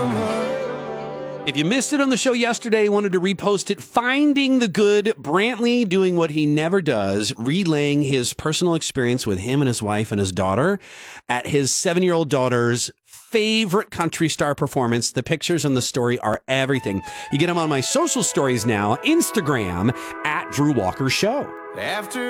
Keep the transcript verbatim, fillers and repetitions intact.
If you missed it on the show yesterday, wanted to repost it, Finding the Good, Brantley doing what he never does, relaying his personal experience with him and his wife and his daughter at his seven-year-old daughter's favorite country star performance. The pictures and the story are everything. You get them on my social stories now, Instagram, at Drew Walker Show. After